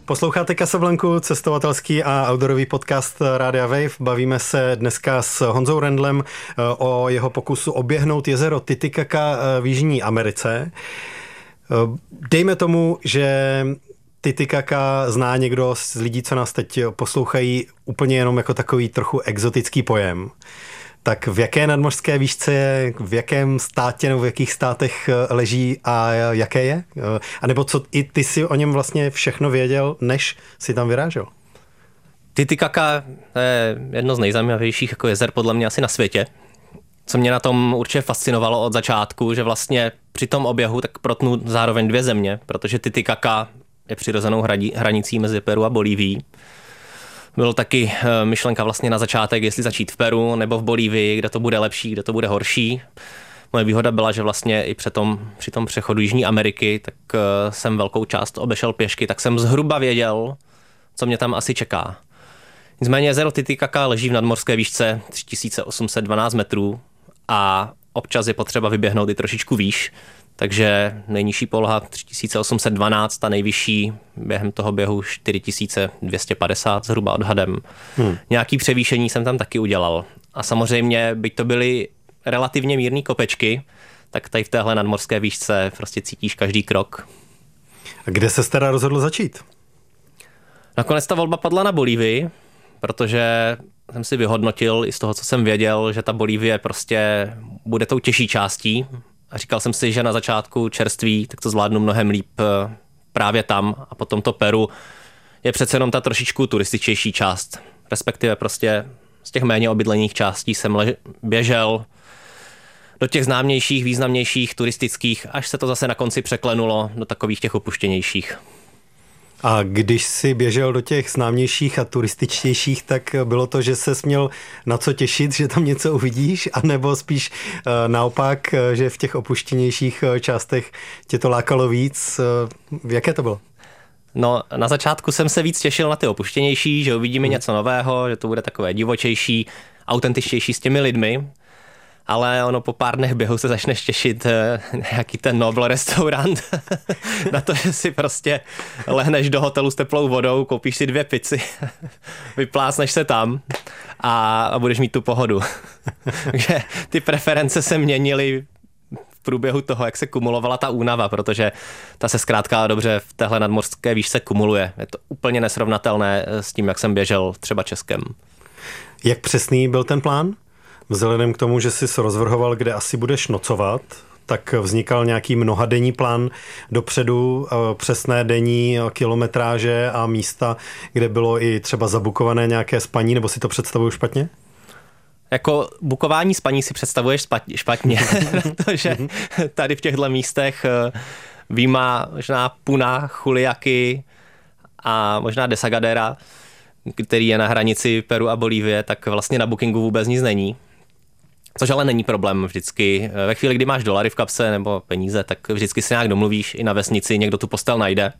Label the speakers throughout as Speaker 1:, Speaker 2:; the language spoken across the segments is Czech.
Speaker 1: Posloucháte Casablanku, cestovatelský a outdoorový podcast Rádia Wave. Bavíme se dneska s Honzou Rendlem o jeho pokusu oběhnout jezero Titicaca v Jižní Americe. Dejme tomu, že Titicaca zná někdo z lidí, co nás teď poslouchají, úplně jenom jako takový trochu exotický pojem. Tak v jaké nadmořské výšce je, v jakém státě nebo v jakých státech leží a jaké je? A nebo co i ty si o něm vlastně všechno věděl, než si tam vyrážel?
Speaker 2: Titicaca je jedno z nejzajímavějších jako jezer podle mě asi na světě. Co mě na tom určitě fascinovalo od začátku, že vlastně při tom oběhu tak protnu zároveň dvě země, protože Titicaca je přirozenou hranicí mezi Peru a Bolívií. Bylo taky myšlenka vlastně na začátek, jestli začít v Peru nebo v Bolívii, kde to bude lepší, kde to bude horší. Moje výhoda byla, že vlastně i při tom přechodu Jižní Ameriky, tak jsem velkou část obešel pěšky, tak jsem zhruba věděl, co mě tam asi čeká. Nicméně jezero Titicaca leží v nadmořské výšce 3812 metrů a občas je potřeba vyběhnout i trošičku výš, takže nejnižší poloha 3812 a nejvyšší během toho běhu 4250 zhruba odhadem. Nějaký převýšení jsem tam taky udělal. A samozřejmě, byť to byly relativně mírný kopečky, tak tady v téhle nadmořské výšce prostě cítíš každý krok.
Speaker 1: A kde ses teda rozhodl začít?
Speaker 2: Nakonec ta volba padla na Bolívii, protože jsem si vyhodnotil i z toho, co jsem věděl, že ta Bolívie prostě bude tou těžší částí. A říkal jsem si, že na začátku čerství, tak to zvládnu mnohem líp právě tam. A potom to Peru je přece jenom ta trošičku turističtější část. Respektive prostě z těch méně obydlených částí jsem běžel do těch známějších, významnějších, turistických, až se to zase na konci překlenulo do takových těch opuštěnějších.
Speaker 1: A když jsi běžel do těch známějších a turističtějších, tak bylo to, že ses měl na co těšit, že tam něco uvidíš, anebo spíš naopak, že v těch opuštěnějších částech tě to lákalo víc? Jaké to bylo?
Speaker 2: No, na začátku jsem se víc těšil na ty opuštěnější, že uvidíme něco nového, že to bude takové divočejší, autentičtější s těmi lidmi. Ale ono po pár dnech běhu se začneš těšit nějaký ten Nobel restaurant na to, že si prostě lehneš do hotelu s teplou vodou, koupíš si 2 pici, vyplásneš se tam a budeš mít tu pohodu. Takže ty preference se měnily v průběhu toho, jak se kumulovala ta únava, protože ta se zkrátka dobře v téhle nadmořské výšce kumuluje. Je to úplně nesrovnatelné s tím, jak jsem běžel třeba Českem.
Speaker 1: Jak přesný byl ten plán? Vzhledem k tomu, že jsi se rozvrhoval, kde asi budeš nocovat, tak vznikal nějaký mnohadenní plán dopředu, přesné denní kilometráže a místa, kde bylo i třeba zabukované nějaké spaní, nebo si to představuju špatně?
Speaker 2: Jako bukování spaní si představuješ špatně, protože tady v těchto místech výjima možná Puna, Juliaky a možná Desagadera, který je na hranici Peru a Bolívie, tak vlastně na bookingu vůbec nic není. Což ale není problém vždycky. Ve chvíli, kdy máš dolary v kapse nebo peníze, tak vždycky se nějak domluvíš i na vesnici, někdo tu postel najde.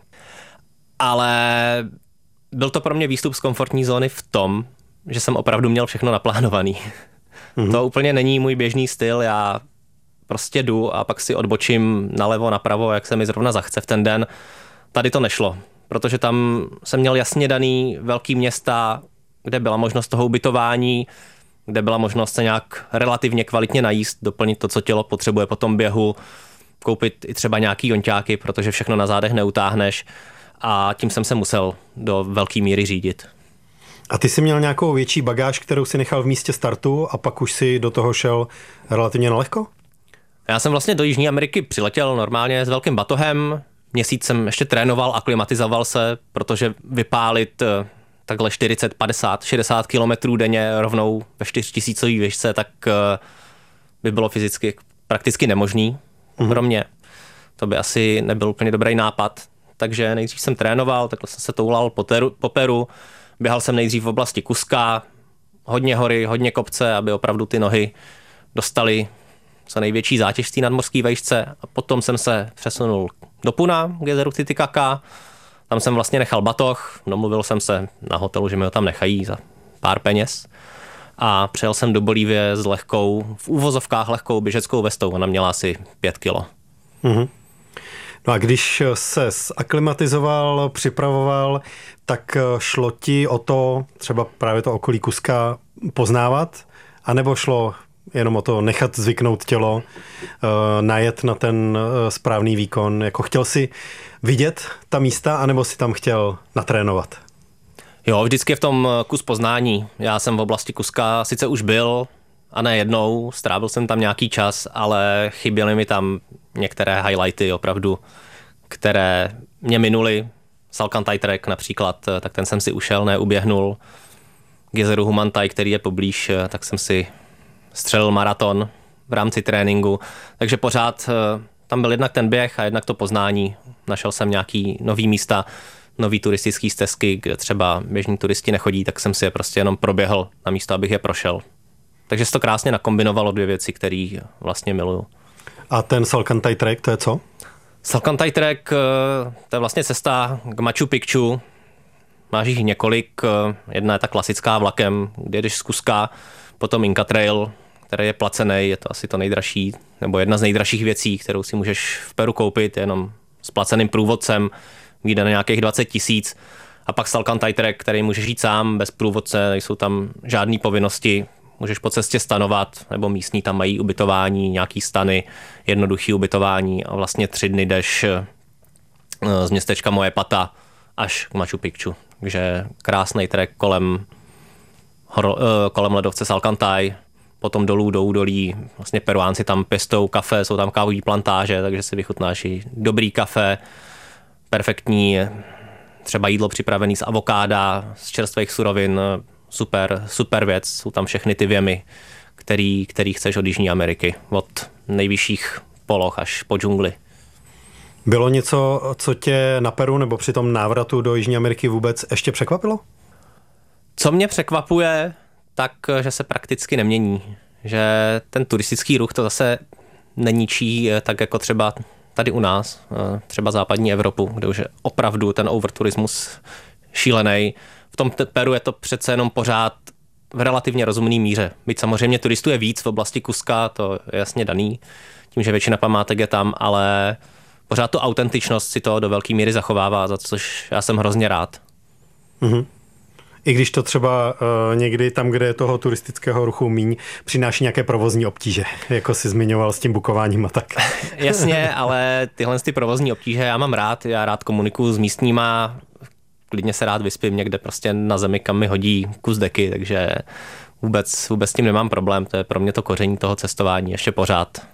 Speaker 2: Ale byl to pro mě výstup z komfortní zóny v tom, že jsem opravdu měl všechno naplánovaný. To úplně není můj běžný styl, já prostě jdu a pak si odbočím nalevo, napravo, jak se mi zrovna zachce v ten den. Tady to nešlo, protože tam jsem měl jasně daný velký města, kde byla možnost toho ubytování, kde byla možnost se nějak relativně kvalitně najíst, doplnit to, co tělo potřebuje po tom běhu, koupit i třeba nějaký jonťáky, protože všechno na zádech neutáhneš a tím jsem se musel do velké míry řídit.
Speaker 1: A ty jsi měl nějakou větší bagáž, kterou si nechal v místě startu a pak už si do toho šel relativně nalehko?
Speaker 2: Já jsem vlastně do Jižní Ameriky přiletěl normálně s velkým batohem, měsíc jsem ještě trénoval, aklimatizoval se, protože vypálit takhle 40, 50, 60 kilometrů denně rovnou ve 4000 výšce, tak by bylo fyzicky prakticky nemožný pro mě. To by asi nebyl úplně dobrý nápad. Takže nejdřív jsem trénoval, takhle jsem se toulal po Peru. Běhal jsem nejdřív v oblasti Cusca, hodně hory, hodně kopce, aby opravdu ty nohy dostaly co největší zátěž z té nadmořské výšce. A potom jsem se přesunul do Puna, k jezeru Titicaca. Tam jsem vlastně nechal batoh, domluvil jsem se na hotelu, že mi ho tam nechají za pár peněz. A přijel jsem do Bolívie s lehkou, v úvozovkách lehkou běžeckou vestou. Ona měla asi 5 kilo.
Speaker 1: No a když se zaklimatizoval, připravoval, tak šlo ti o to, třeba právě to okolí Kuska poznávat, anebo šlo jenom o to nechat zvyknout tělo, najet na ten správný výkon? Jako chtěl si vidět ta místa, anebo si tam chtěl natrénovat?
Speaker 2: Jo, vždycky je v tom kus poznání. Já jsem v oblasti Kuska sice už byl, a ne jednou, strávil jsem tam nějaký čas, ale chyběly mi tam některé highlighty opravdu, které mě minuly. Salcantay Trek například, tak ten jsem si ušel, neuběhnul. K jezeru Humantay, který je poblíž, tak jsem si střelil maraton v rámci tréninku. Takže pořád tam byl jednak ten běh a jednak to poznání. Našel jsem nějaký nový místa, nový turistický stezky, kde třeba běžní turisti nechodí, tak jsem si je prostě jenom proběhl na místo, abych je prošel. Takže se to krásně nakombinovalo, dvě věci, které vlastně miluju.
Speaker 1: A ten Salcantay Trek, to je co?
Speaker 2: Salcantay Trek, to je vlastně cesta k Machu Picchu. Máš jich několik, jedna je ta klasická vlakem, kde jdeš z Kuska, potom Inca Trail, který je placený, je to asi to nejdražší, nebo jedna z nejdražších věcí, kterou si můžeš v Peru koupit, jenom s placeným průvodcem, vyjde na nějakých 20 000. A pak Salcantay Trek, který můžeš jít sám, bez průvodce, nejsou tam žádné povinnosti, můžeš po cestě stanovat, nebo místní tam mají ubytování, nějaký stany, jednoduchý ubytování a vlastně 3 dny jdeš z městečka Moje Pata až k Machu Picchu. Takže krásný trek kolem ledovce Salcantay, potom dolů do údolí. Vlastně Peruánci tam pěstou kafe, jsou tam kávové plantáže, takže si vychutnáš i dobrý kafe, perfektní třeba jídlo připravené z avokáda, z čerstvých surovin, super věc. Jsou tam všechny ty věmy, který chceš od Jižní Ameriky, od nejvyšších poloh až po džungli.
Speaker 1: Bylo něco, co tě na Peru nebo při tom návratu do Jižní Ameriky vůbec ještě překvapilo?
Speaker 2: Co mě překvapuje, tak, že se prakticky nemění. Že ten turistický ruch to zase neničí tak jako třeba tady u nás, třeba západní Evropu, kde už je opravdu ten overturismus šílený. V tom Peru je to přece jenom pořád v relativně rozumný míře. Byť samozřejmě turistů je víc v oblasti Kuska, to je jasně daný, tím, že většina památek je tam, ale pořád tu autentičnost si to do velké míry zachovává, za což já jsem hrozně rád.
Speaker 1: Mm-hmm. I když to třeba někdy tam, kde je toho turistického ruchu míň, přináší nějaké provozní obtíže, jako jsi zmiňoval s tím bukováním a tak.
Speaker 2: Jasně, ale tyhle ty provozní obtíže já mám rád, já rád komunikuju s místníma, klidně se rád vyspím někde prostě na zemi, kam mi hodí kus deky, takže vůbec s tím nemám problém, to je pro mě to koření toho cestování ještě pořád.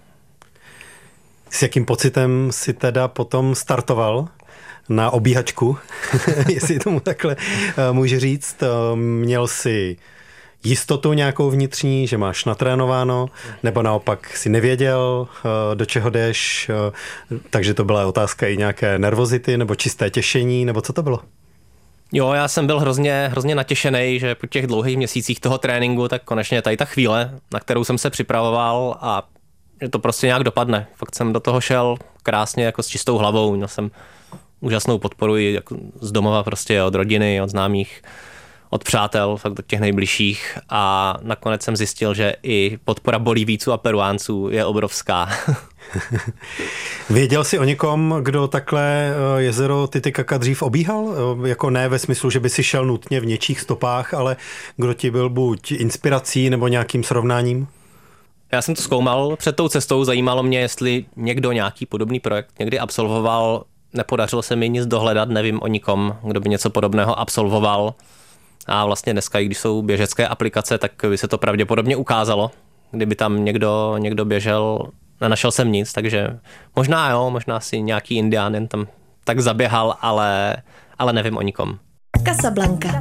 Speaker 1: S jakým pocitem si teda potom startoval na obíhačku, jestli tomu takhle můžu říct? Měl jsi jistotu nějakou vnitřní, že máš natrénováno, nebo naopak si nevěděl, do čeho jdeš, takže to byla otázka i nějaké nervozity, nebo čisté těšení, nebo co to bylo?
Speaker 2: Jo, já jsem byl hrozně natěšený, že po těch dlouhých měsících toho tréninku, tak konečně tady ta chvíle, na kterou jsem se připravoval a že to prostě nějak dopadne. Fakt jsem do toho šel krásně jako s čistou hlavou, měl jsem úžasnou podporu jako z domova, prostě od rodiny, od známých, od přátel, fakt od těch nejbližších a nakonec jsem zjistil, že i podpora Bolívijců a Peruánců je obrovská.
Speaker 1: Věděl jsi o někom, kdo takhle jezero Titicaca dřív obíhal? Jako ne ve smyslu, že by si šel nutně v něčích stopách, ale kdo ti byl buď inspirací nebo nějakým srovnáním?
Speaker 2: Já jsem to zkoumal před tou cestou, zajímalo mě, jestli někdo nějaký podobný projekt někdy absolvoval. Nepodařilo se mi nic dohledat, nevím o nikom, kdo by něco podobného absolvoval. A vlastně dneska, i když jsou běžecké aplikace, tak by se to pravděpodobně ukázalo. Kdyby tam někdo běžel, nenašel jsem nic, takže možná si nějaký indián jen tam tak zaběhal, ale nevím o nikom.
Speaker 3: Casablanca.